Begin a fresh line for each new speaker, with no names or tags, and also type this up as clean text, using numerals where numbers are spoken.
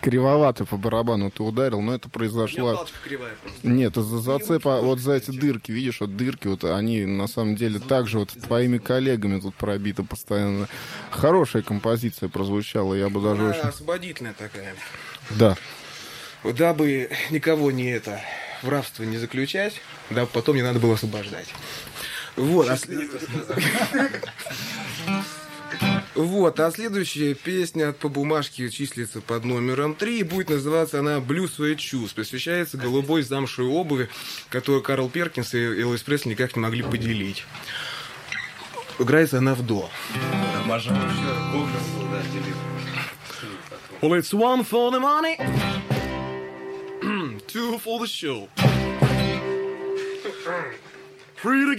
кривовато по барабану ты ударил, но это произошло...
палочка кривая просто.
Нет, из-за зацепа вот за эти дырки, видишь, вот дырки, вот они на самом деле также вот твоими коллегами тут пробиты постоянно. Хорошая композиция прозвучала, я бы даже очень...
Освободительная такая.
Да.
Дабы никого в рабство не заключать, дабы потом не надо было освобождать. Вот, а следующая песня по бумажке числится под номером 3, и будет называться она «Блюз своих чувств». Посвящается голубой замшевой обуви, которую Карл Перкинс и Элвис Пресли никак не могли поделить. Играется она в до. Well, it's one for the money, two for the show. Free to